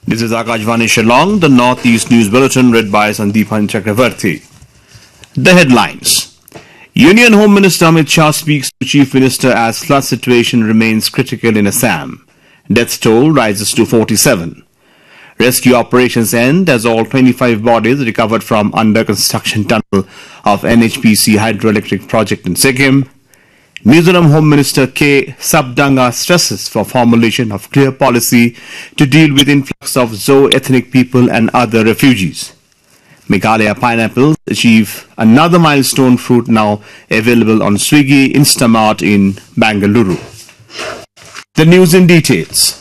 This is Akashvani Shillong, the Northeast News Bulletin read by Sandeepan Chakravarti. The headlines. Union Home Minister Amit Shah speaks to Chief Minister as flood situation remains critical in Assam. Death toll rises to 47. Rescue operations end as all 25 bodies recovered from under construction tunnel of NHPC hydroelectric project in Sikkim. Mizoram Home Minister K. Sabdanga stresses for formulation of clear policy to deal with influx of Zo ethnic people and other refugees. Meghalaya pineapples achieve another milestone, fruit now available on Swiggy Instamart in Bangalore. The news in details.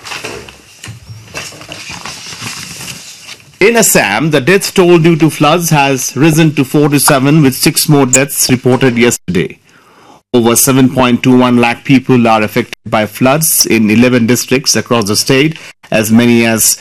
In Assam, the death toll due to floods has risen to 47 with 6 more deaths reported yesterday. Over 7.21 lakh people are affected by floods in 11 districts across the state. As many as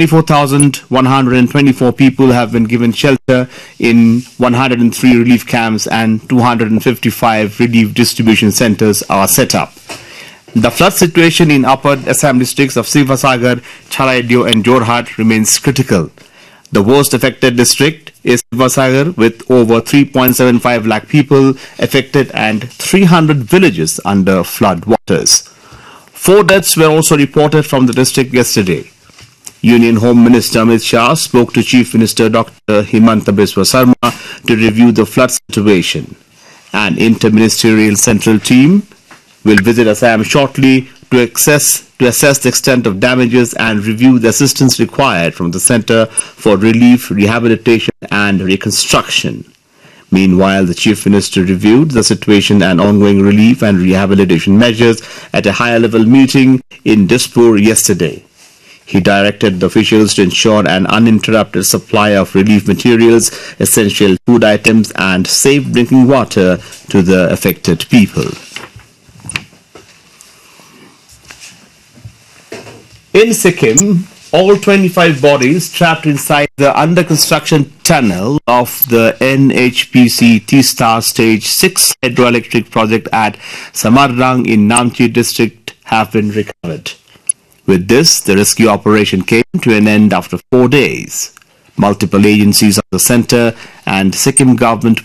24,124 people have been given shelter in 103 relief camps and 255 relief distribution centers are set up. The flood situation in upper Assam districts of Sivasagar, Charaideo and Jorhat remains critical. The worst affected district is Sivasagar with over 3.75 lakh people affected and 300 villages under flood waters. 4 deaths were also reported from the district yesterday. Union Home Minister Amit Shah spoke to Chief Minister Dr. Himanta Biswa Sarma to review the flood situation. An interministerial central team will visit Assam shortly to assess the extent of damages and review the assistance required from the Centre for Relief, Rehabilitation and Reconstruction. Meanwhile, the Chief Minister reviewed the situation and ongoing relief and rehabilitation measures at a higher-level meeting in Dispur yesterday. He directed the officials to ensure an uninterrupted supply of relief materials, essential food items and safe drinking water to the affected people. In Sikkim, all 25 bodies trapped inside the under-construction tunnel of the NHPC Teesta Stage 6 hydroelectric project at Samarrang in Namchi district have been recovered. With this, the rescue operation came to an end after 4 days. Multiple agencies of the centre and Sikkim government